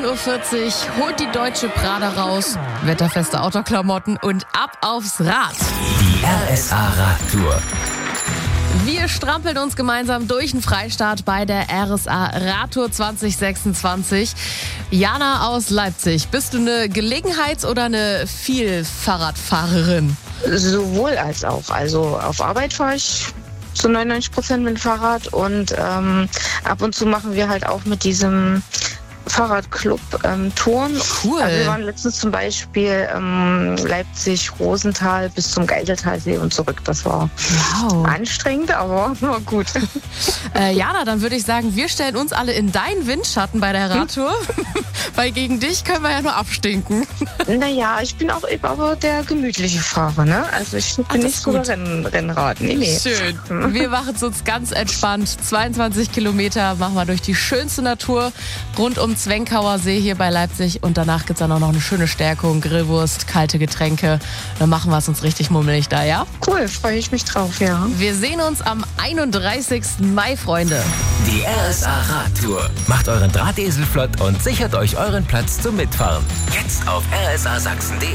9:40 Uhr holt die Deutsche Prada raus, wetterfeste Outdoor-Klamotten und ab aufs Rad. Die RSA Radtour. Wir strampeln uns gemeinsam durch den Freistaat bei der RSA Radtour 2026. Jana aus Leipzig, bist du eine Gelegenheits- oder eine Vielfahrradfahrerin? Sowohl als auch. Also auf Arbeit fahre ich zu 99% mit dem Fahrrad und ab und zu machen wir halt auch mit diesem Fahrradclub Touren. Cool. Also wir waren letztens zum Beispiel Leipzig, Rosenthal bis zum Geiseltalsee und zurück. Das war anstrengend, aber war gut. Jana, dann würde ich sagen, wir stellen uns alle in deinen Windschatten bei der Radtour, weil gegen dich können wir ja nur abstinken. Naja, ich bin auch aber der gemütliche Fahrer, ne? Also ich bin nicht so der Rennrad. Nee. Schön. Wir machen es uns ganz entspannt. 22 Kilometer machen wir durch die schönste Natur rund um Zwenkauer See hier bei Leipzig und danach gibt es dann auch noch eine schöne Stärkung, Grillwurst, kalte Getränke. Dann machen wir es uns richtig mummelig da, ja? Cool, freue ich mich drauf, ja. Wir sehen uns am 31. Mai, Freunde. Die RSA Radtour. Macht euren Drahtesel flott und sichert euch euren Platz zum Mitfahren. Jetzt auf rsasachsen.de.